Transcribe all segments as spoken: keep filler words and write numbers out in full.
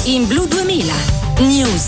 in Blu duemila News.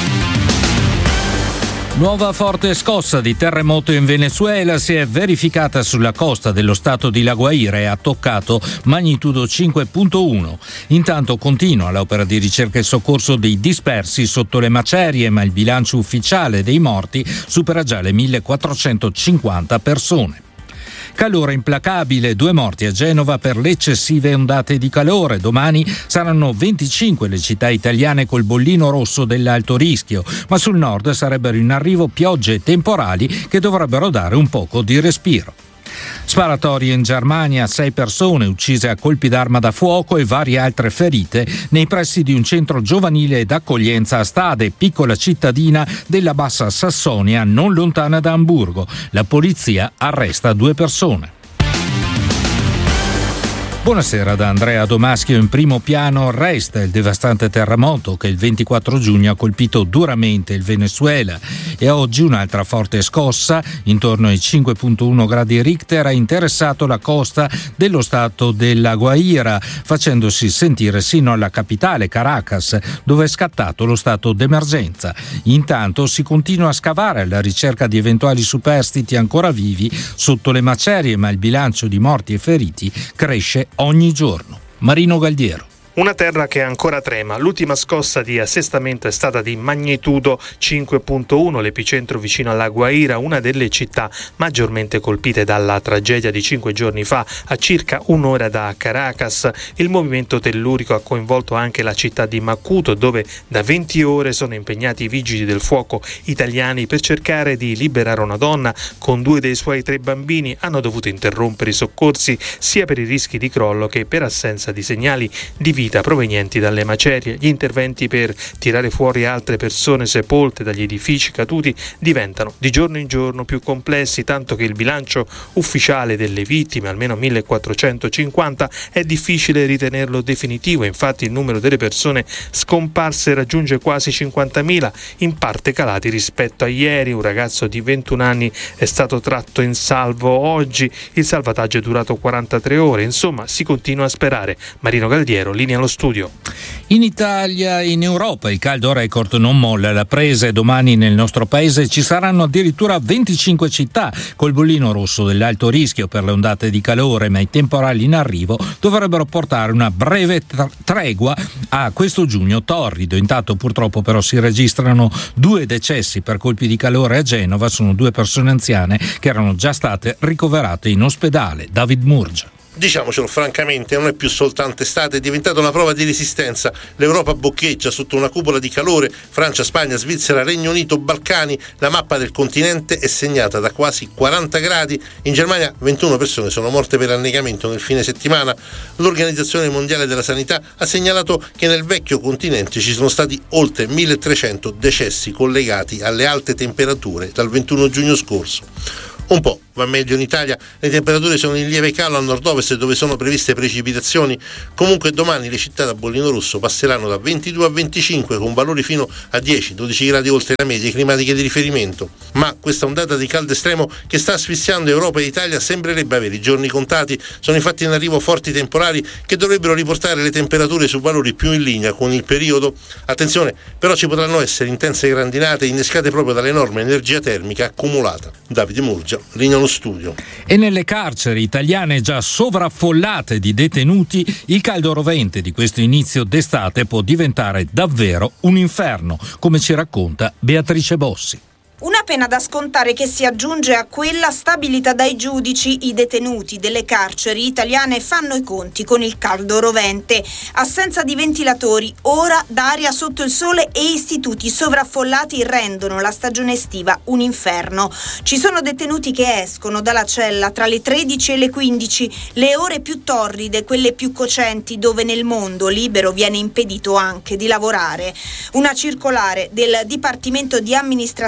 Nuova forte scossa di terremoto in Venezuela si è verificata sulla costa dello stato di La Guaira e ha toccato magnitudo cinque virgola uno. Intanto continua l'opera di ricerca e soccorso dei dispersi sotto le macerie, ma il bilancio ufficiale dei morti supera già le millequattrocentocinquanta persone. Calore implacabile, due morti a Genova per le eccessive ondate di calore. Domani saranno venticinque le città italiane col bollino rosso dell'alto rischio, ma sul nord sarebbero in arrivo piogge temporali che dovrebbero dare un poco di respiro. Sparatorie in Germania, sei persone uccise a colpi d'arma da fuoco e varie altre ferite nei pressi di un centro giovanile d'accoglienza a Stade, piccola cittadina della Bassa Sassonia non lontana da Amburgo. La polizia arresta due persone. Buonasera da Andrea Domaschio. In primo piano resta il devastante terremoto che il ventiquattro giugno ha colpito duramente il Venezuela e oggi un'altra forte scossa, intorno ai cinque virgola uno gradi Richter, ha interessato la costa dello stato della Guaira, facendosi sentire sino alla capitale Caracas, dove è scattato lo stato d'emergenza. Intanto si continua a scavare alla ricerca di eventuali superstiti ancora vivi sotto le macerie, ma il bilancio di morti e feriti cresce ogni giorno. Marino Galdiero. Una terra che ancora trema. L'ultima scossa di assestamento è stata di magnitudo cinque virgola uno, l'epicentro vicino alla Guaira, una delle città maggiormente colpite dalla tragedia di cinque giorni fa, a circa un'ora da Caracas. Il movimento tellurico ha coinvolto anche la città di Macuto, dove da venti ore sono impegnati i vigili del fuoco italiani per cercare di liberare una donna con due dei suoi tre bambini. Hanno dovuto interrompere i soccorsi sia per i rischi di crollo che per assenza di segnali di vita provenienti dalle macerie. Gli interventi per tirare fuori altre persone sepolte dagli edifici caduti diventano di giorno in giorno più complessi, tanto che il bilancio ufficiale delle vittime, almeno millequattrocentocinquanta, è difficile ritenerlo definitivo. Infatti il numero delle persone scomparse raggiunge quasi cinquantamila, in parte calati rispetto a ieri. Un ragazzo di ventuno anni è stato tratto in salvo oggi, il salvataggio è durato quarantatré ore. Insomma, si continua a sperare. Marino Galdiero, linea allo studio. In Italia e in Europa il caldo record non molla la presa e domani nel nostro paese ci saranno addirittura venticinque città col bollino rosso dell'alto rischio per le ondate di calore, ma i temporali in arrivo dovrebbero portare una breve tra- tregua a questo giugno torrido. Intanto purtroppo però si registrano due decessi per colpi di calore a Genova, sono due persone anziane che erano già state ricoverate in ospedale. David Murgia. Diciamocelo francamente, non è più soltanto estate, è diventata una prova di resistenza. L'Europa boccheggia sotto una cupola di calore. Francia, Spagna, Svizzera, Regno Unito, Balcani. La mappa del continente è segnata da quasi quaranta gradi. In Germania ventuno persone sono morte per annegamento nel fine settimana. L'Organizzazione Mondiale della Sanità ha segnalato che nel vecchio continente ci sono stati oltre milletrecento decessi collegati alle alte temperature dal ventuno giugno scorso. Un po' va meglio in Italia, le temperature sono in lieve calo a nord-ovest dove sono previste precipitazioni. Comunque domani le città da bollino rosso passeranno da ventidue a venticinque con valori fino a dieci dodici gradi oltre le medie climatiche di riferimento. Ma questa ondata di caldo estremo che sta asfissiando Europa e Italia sembrerebbe avere i giorni contati. Sono infatti in arrivo forti temporali che dovrebbero riportare le temperature su valori più in linea con il periodo. Attenzione, però ci potranno essere intense grandinate innescate proprio dall'enorme energia termica accumulata. Davide Murgia, linea allo studio. E nelle carceri italiane già sovraffollate di detenuti, il caldo rovente di questo inizio d'estate può diventare davvero un inferno, come ci racconta Beatrice Bossi. Una pena da scontare che si aggiunge a quella stabilita dai giudici. I detenuti delle carceri italiane fanno i conti con il caldo rovente. Assenza di ventilatori, ora d'aria sotto il sole e istituti sovraffollati rendono la stagione estiva un inferno. Ci sono detenuti che escono dalla cella tra le tredici e le quindici, le ore più torride, quelle più cocenti, dove nel mondo libero viene impedito anche di lavorare. Una circolare del Dipartimento di Amministrazione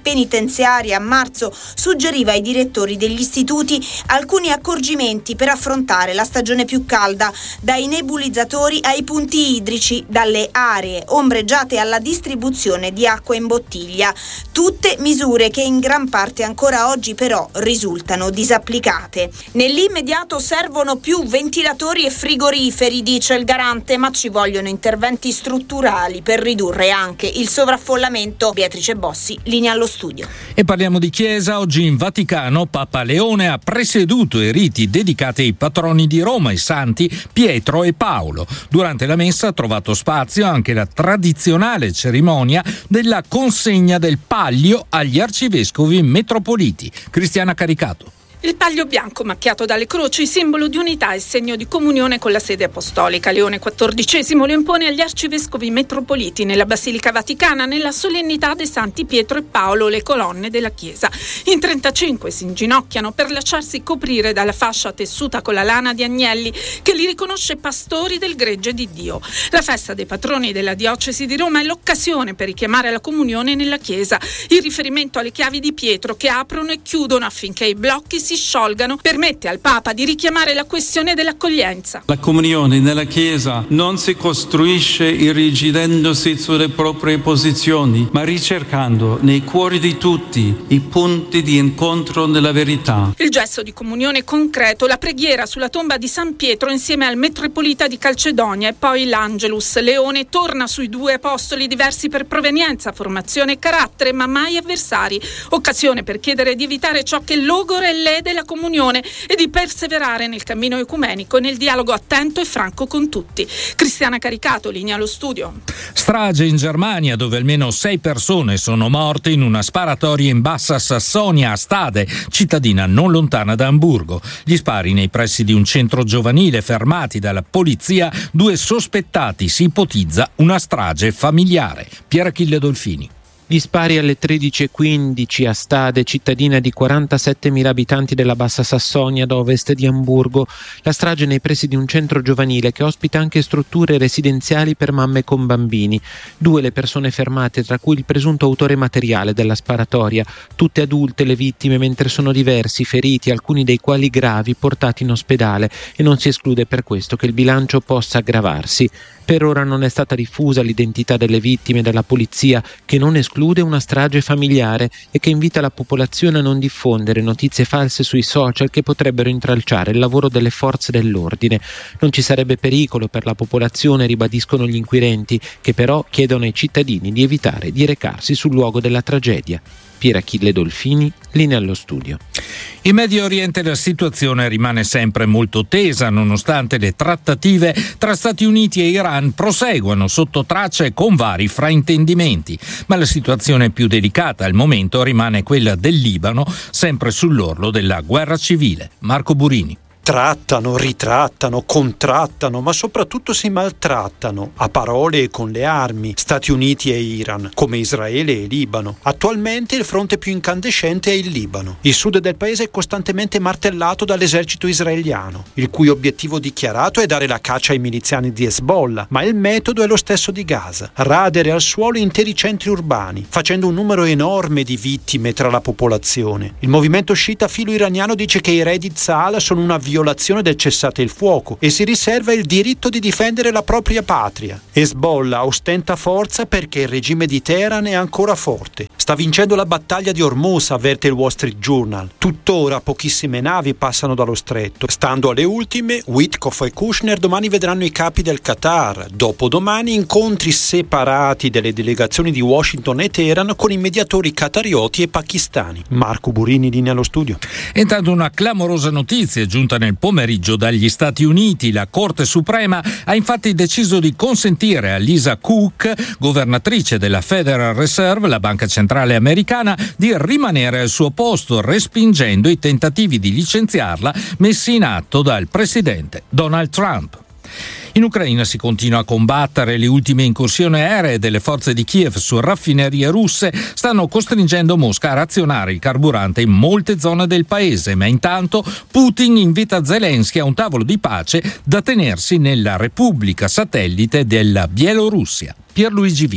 penitenziaria a marzo suggeriva ai direttori degli istituti alcuni accorgimenti per affrontare la stagione più calda, dai nebulizzatori ai punti idrici, dalle aree ombreggiate alla distribuzione di acqua in bottiglia. Tutte misure che in gran parte ancora oggi però risultano disapplicate. Nell'immediato servono più ventilatori e frigoriferi, dice il garante, ma ci vogliono interventi strutturali per ridurre anche il sovraffollamento. Beatrice Bossi, linea allo studio. E parliamo di Chiesa. Oggi in Vaticano Papa Leone ha presieduto i riti dedicati ai patroni di Roma, i santi Pietro e Paolo. Durante la messa ha trovato spazio anche la tradizionale cerimonia della consegna del Palio agli arcivescovi metropoliti. Cristiana Caricato. Il palio bianco macchiato dalle croci, simbolo di unità e segno di comunione con la sede apostolica. Leone quattordicesimo lo impone agli arcivescovi metropoliti nella Basilica Vaticana nella solennità dei santi Pietro e Paolo, le colonne della Chiesa. In trentacinque si inginocchiano per lasciarsi coprire dalla fascia tessuta con la lana di agnelli che li riconosce pastori del gregge di Dio. La festa dei patroni della diocesi di Roma è l'occasione per richiamare la comunione nella Chiesa. Il riferimento alle chiavi di Pietro che aprono e chiudono affinché i blocchi si sciolgano permette al Papa di richiamare la questione dell'accoglienza. La comunione nella Chiesa non si costruisce irrigidendosi sulle proprie posizioni, ma ricercando nei cuori di tutti i punti di incontro nella verità. Il gesto di comunione concreto, la preghiera sulla tomba di San Pietro insieme al metropolita di Calcedonia e poi l'Angelus. Leone torna sui due apostoli diversi per provenienza, formazione e carattere, ma mai avversari. Occasione per chiedere di evitare ciò che logora e lede della comunione e di perseverare nel cammino ecumenico e nel dialogo attento e franco con tutti. Cristiana Caricato, linea allo studio. Strage in Germania, dove almeno sei persone sono morte in una sparatoria in Bassa Sassonia a Stade, cittadina non lontana da Amburgo. Gli spari nei pressi di un centro giovanile, fermati dalla polizia due sospettati, si ipotizza una strage familiare. Pier Achille Dolfini. Gli spari alle tredici e quindici a Stade, cittadina di quarantasettemila abitanti della Bassa Sassonia ad ovest di Amburgo. La strage nei pressi di un centro giovanile che ospita anche strutture residenziali per mamme con bambini. Due le persone fermate, tra cui il presunto autore materiale della sparatoria. Tutte adulte le vittime, mentre sono diversi feriti, alcuni dei quali gravi, portati in ospedale, e non si esclude per questo che il bilancio possa aggravarsi. Per ora non è stata diffusa l'identità delle vittime dalla polizia, che non esclude una strage familiare e che invita la popolazione a non diffondere notizie false sui social che potrebbero intralciare il lavoro delle forze dell'ordine. Non ci sarebbe pericolo per la popolazione, ribadiscono gli inquirenti, che però chiedono ai cittadini di evitare di recarsi sul luogo della tragedia. Pier Achille Dolfini, linea allo studio. In Medio Oriente la situazione rimane sempre molto tesa, nonostante le trattative tra Stati Uniti e Iran proseguano sotto traccia e con vari fraintendimenti. Ma la situazione più delicata al momento rimane quella del Libano, sempre sull'orlo della guerra civile. Marco Burini. Trattano, ritrattano, contrattano, ma soprattutto si maltrattano, a parole e con le armi, Stati Uniti e Iran, come Israele e Libano. Attualmente il fronte più incandescente è il Libano. Il sud del paese è costantemente martellato dall'esercito israeliano, il cui obiettivo dichiarato è dare la caccia ai miliziani di Hezbollah, ma il metodo è lo stesso di Gaza: radere al suolo interi centri urbani, facendo un numero enorme di vittime tra la popolazione. Il movimento sciita filo-iraniano dice che i re di Tzal sono una violazione del cessate il fuoco e si riserva il diritto di difendere la propria patria. Hezbollah ostenta forza perché il regime di Teheran è ancora forte. Sta vincendo la battaglia di Hormuz, avverte il Wall Street Journal. Tuttora pochissime navi passano dallo stretto. Stando alle ultime, Witkoff e Kushner domani vedranno i capi del Qatar. Dopodomani incontri separati delle delegazioni di Washington e Teheran con i mediatori qatarioti e pakistani. Marco Burini, linea allo studio. Intanto una clamorosa notizia è giunta nel pomeriggio dagli Stati Uniti. La Corte Suprema ha infatti deciso di consentire a Lisa Cook, governatrice della Federal Reserve, la banca centrale americana, di rimanere al suo posto, respingendo i tentativi di licenziarla messi in atto dal presidente Donald Trump. In Ucraina si continua a combattere. Le ultime incursioni aeree delle forze di Kiev su raffinerie russe stanno costringendo Mosca a razionare il carburante in molte zone del paese, ma intanto Putin invita Zelensky a un tavolo di pace da tenersi nella Repubblica satellite della Bielorussia. Pierluigi Vito.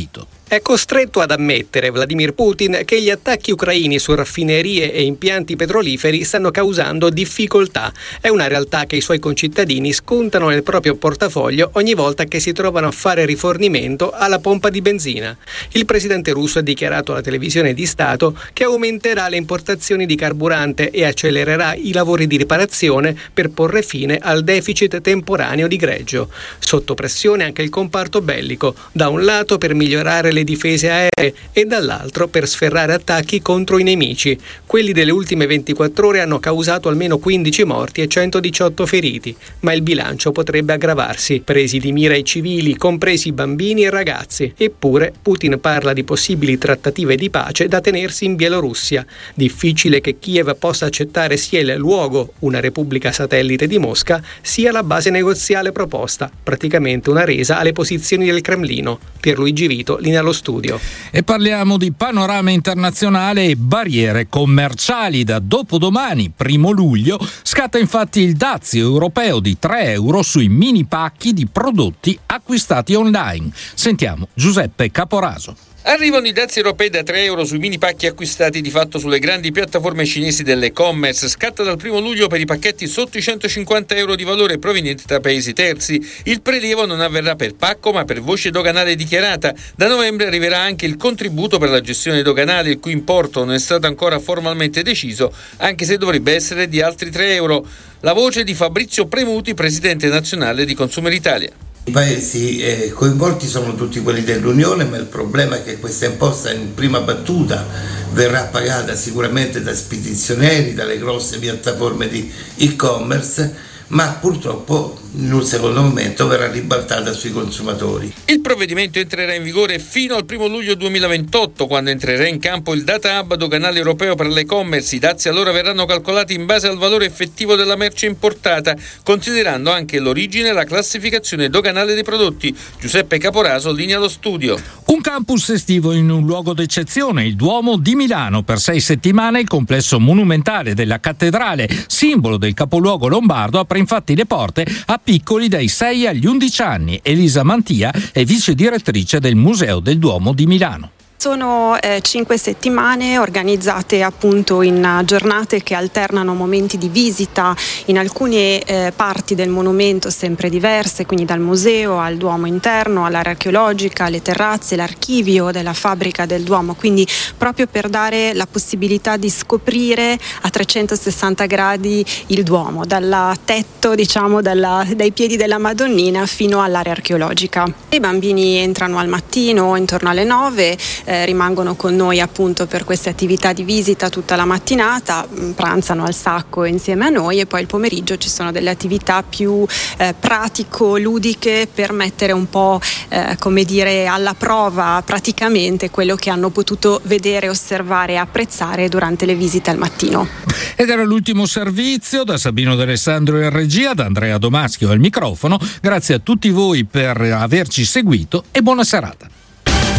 È costretto ad ammettere Vladimir Putin che gli attacchi ucraini su raffinerie e impianti petroliferi stanno causando difficoltà. È una realtà che i suoi concittadini scontano nel proprio portafoglio ogni volta che si trovano a fare rifornimento alla pompa di benzina. Il presidente russo ha dichiarato alla televisione di Stato che aumenterà le importazioni di carburante e accelererà i lavori di riparazione per porre fine al deficit temporaneo di greggio. Sotto pressione anche il comparto bellico, da un lato per migliorare le difese aeree e dall'altro per sferrare attacchi contro i nemici. Quelli delle ultime ventiquattro ore hanno causato almeno quindici morti e centodiciotto feriti, ma il bilancio potrebbe aggravarsi. Presi di mira i civili, compresi bambini e ragazzi. Eppure Putin parla di possibili trattative di pace da tenersi in Bielorussia. Difficile che Kiev possa accettare sia il luogo, una repubblica satellite di Mosca, sia la base negoziale proposta, praticamente una resa alle posizioni del Cremlino. Pierluigi Vito, linea allo studio. E parliamo di panorama internazionale e barriere commerciali. Da dopodomani, primo luglio, scatta infatti il dazio europeo di tre euro sui mini pacchi di prodotti acquistati online. Sentiamo Giuseppe Caporaso. Arrivano i dazi europei da tre euro sui mini pacchi acquistati di fatto sulle grandi piattaforme cinesi dell'e-commerce. Scatta dal primo luglio per i pacchetti sotto i centocinquanta euro di valore provenienti da paesi terzi. Il prelievo non avverrà per pacco ma per voce doganale dichiarata. Da novembre arriverà anche il contributo per la gestione doganale, il cui importo non è stato ancora formalmente deciso, anche se dovrebbe essere di altri tre euro. La voce di Fabrizio Premuti, presidente nazionale di Consumer Italia. I paesi eh, coinvolti sono tutti quelli dell'Unione, ma il problema è che questa imposta in prima battuta verrà pagata sicuramente da spedizioneri, dalle grosse piattaforme di e-commerce, ma purtroppo in un secondo momento verrà ribaltata sui consumatori. Il provvedimento entrerà in vigore fino al primo luglio duemilaventotto, quando entrerà in campo il Data Hub doganale europeo per l'e-commerce. I dazi allora verranno calcolati in base al valore effettivo della merce importata, considerando anche l'origine e la classificazione doganale dei prodotti. Giuseppe Caporaso, linea allo studio. Un campus estivo in un luogo d'eccezione, il Duomo di Milano. Per sei settimane il complesso monumentale della cattedrale, simbolo del capoluogo lombardo, apre infatti le porte a piccoli dai sei agli undici anni. Elisa Mantia è vice direttrice del Museo del Duomo di Milano. Sono eh, cinque settimane organizzate appunto in giornate che alternano momenti di visita in alcune eh, parti del monumento sempre diverse, quindi dal museo al Duomo interno, all'area archeologica, alle terrazze, l'archivio della fabbrica del Duomo, quindi proprio per dare la possibilità di scoprire a trecentosessanta gradi il Duomo, dal tetto, diciamo, dalla, dai piedi della Madonnina fino all'area archeologica. I bambini entrano al mattino intorno alle nove, Eh, rimangono con noi appunto per queste attività di visita tutta la mattinata, pranzano al sacco insieme a noi e poi il pomeriggio ci sono delle attività più eh, pratico-ludiche per mettere un po' eh, come dire alla prova praticamente quello che hanno potuto vedere, osservare e apprezzare durante le visite al mattino. Ed era l'ultimo servizio. Da Sabino D'Alessandro in regia, da Andrea Domaschio al microfono. Grazie a tutti voi per averci seguito e buona serata.